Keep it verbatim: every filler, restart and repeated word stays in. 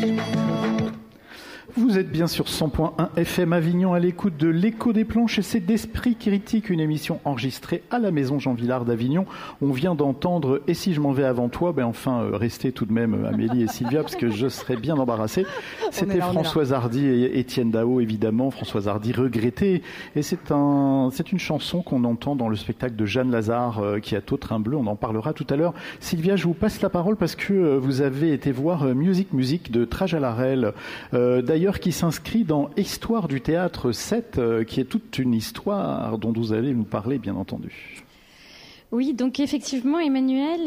Vous êtes bien sur cent point un F M Avignon à l'écoute de l'Écho des Planches et c'est d'Esprit Critique, une émission enregistrée à la Maison Jean Villard d'Avignon. On vient d'entendre « Et si je m'en vais avant toi ?» Ben enfin, euh, restez tout de même Amélie et Sylvia parce que je serais bien embarrassé. C'était là, Françoise Hardy et Étienne Dao, évidemment. Françoise Hardy regrettée. Et c'est, un, c'est une chanson qu'on entend dans le spectacle de Jeanne Lazare euh, qui a Taux Train Bleu. On en parlera tout à l'heure. Sylvia, je vous passe la parole parce que euh, vous avez été voir euh, Musique Musique de Trajalarel. Euh, d'ailleurs, qui s'inscrit dans Histoire du théâtre sept, euh, qui est toute une histoire dont vous allez nous parler, bien entendu. Oui, donc effectivement, Emmanuel,